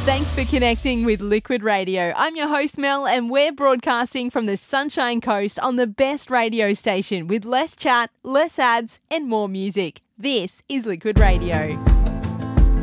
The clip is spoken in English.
Thanks for connecting with Liquid Radio. I'm your host, Mel, and we're broadcasting from the Sunshine Coast on the best radio station with less chat, less ads, and more music. This is Liquid Radio.